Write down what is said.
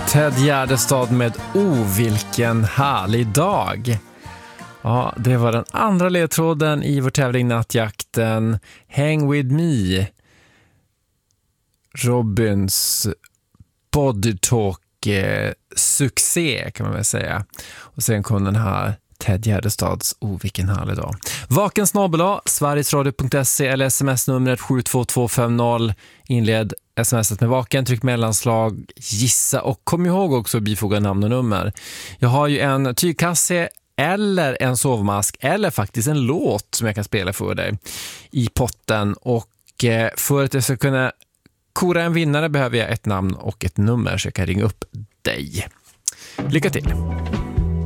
Ted Gärdestad med vilken härlig dag. Ja, det var den andra ledtråden i vår tävling Nattjakten. Hang with me. Robins body talk succé kan man väl säga. Och sen kom den här Ted Gärdestads vilken härlig dag. Vaken snabel-a, sverigesradio.se eller sms-numret 72250. Inled smset med vaken, tryck mellanslag, gissa och kom ihåg också bifoga namn och nummer. Jag har ju en tygkasse eller en sovmask eller faktiskt en låt som jag kan spela för dig i potten, och för att jag ska kunna kora en vinnare behöver jag ett namn och ett nummer så jag kan ringa upp dig. Lycka till!